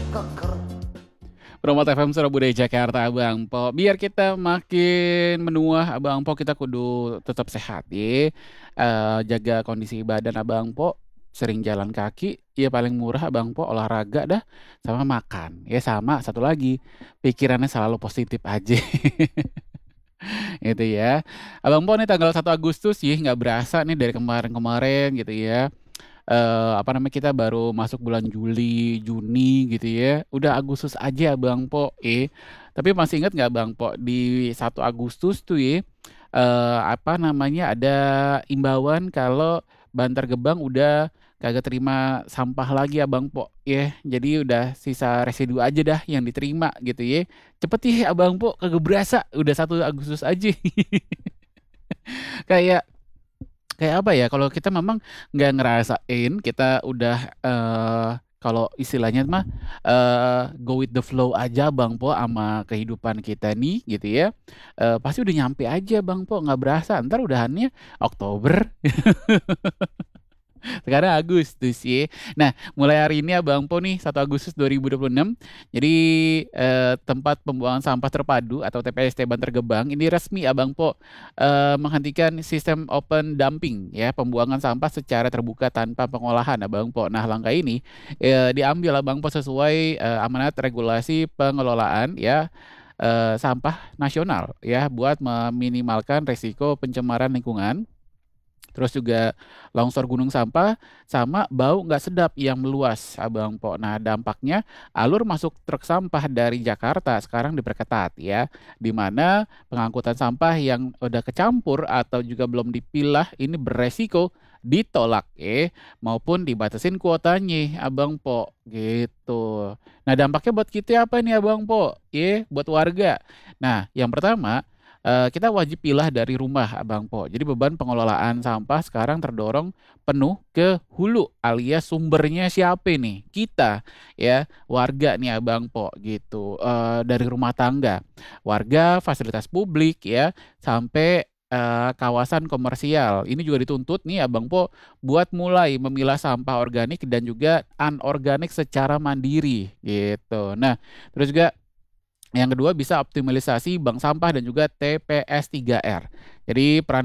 Promo FM Surabaya Jakarta Abang Po. Biar kita makin menua Abang Po, kita kudu tetap sehat ya. Jaga kondisi badan Abang Po, sering jalan kaki, ya paling murah Abang Po olahraga dah sama makan. Ya sama satu lagi, pikirannya selalu positif aja. Itu ya. Abang Po nih tanggal 1 Agustus sih nggak berasa nih dari kemarin-kemarin gitu ya. Apa namanya, kita baru masuk bulan Juli, Juni gitu ya. Udah Agustus aja Bang Po, Tapi masih ingat nggak Bang Po di 1 Agustus tuh apa namanya, ada imbauan kalau Bantar Gebang udah kagak terima sampah lagi ya Bang Po ya. Jadi udah sisa residu aja dah yang diterima gitu ya. Cepet ya Abang Po, kagak berasa udah 1 Agustus aja. Kayak kayak apa ya, kalau kita memang nggak ngerasain, kita udah kalau istilahnya mah go with the flow aja Bang Po sama kehidupan kita nih gitu ya. Pasti udah nyampe aja Bang Po, nggak berasa ntar udahannya Oktober. Sekarang Agustus ya. Nah, mulai hari ini Abang Po nih 1 Agustus 2026. Jadi tempat pembuangan sampah terpadu atau TPST Bantar Gebang ini resmi Abang Po menghentikan sistem open dumping ya, pembuangan sampah secara terbuka tanpa pengolahan Abang Po. Nah, langkah ini diambil Abang Po sesuai amanat regulasi pengelolaan ya sampah nasional ya, buat meminimalkan risiko pencemaran lingkungan. Terus juga longsor gunung sampah sama bau nggak sedap yang meluas, Abang Po. Nah, dampaknya alur masuk truk sampah dari Jakarta sekarang diperketat ya, di mana pengangkutan sampah yang udah kecampur atau juga belum dipilah ini beresiko ditolak maupun dibatasin kuotanya, Abang Po. Gitu. Nah, dampaknya buat kita apa nih, Abang Po? Buat warga. Nah, yang pertama kita wajib pilah dari rumah, Abang Po. Jadi beban pengelolaan sampah sekarang terdorong penuh ke hulu alias sumbernya siapa nih? Kita ya, warga nih Abang Po gitu. Dari rumah tangga, warga, fasilitas publik ya, sampai kawasan komersial. Ini juga dituntut nih Abang Po buat mulai memilah sampah organik dan juga anorganik secara mandiri gitu. Nah, terus juga yang kedua bisa optimalisasi bank sampah dan juga TPS 3R. Jadi peran